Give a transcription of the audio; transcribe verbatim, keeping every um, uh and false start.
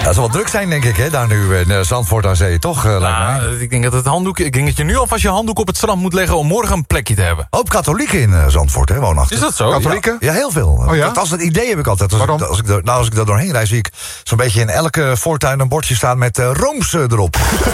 Dat zal wel druk zijn, denk ik, hè, daar nu in uh, Zandvoort aan Zee, toch? Uh, ja, ik denk dat het handdoek, ik denk dat je nu alvast je handdoek op het strand moet leggen om morgen een plekje te hebben. Hoop katholieken in uh, Zandvoort, hè, woonachtig. Is dat zo? Katholieken? Ja, ja, heel veel. Oh, ja? Dat is het idee, heb ik altijd. Als Waarom? ik, als ik, nou, als ik daar doorheen rijd, zie ik zo'n beetje in elke voortuin een bordje staan met uh, Rooms uh, erop.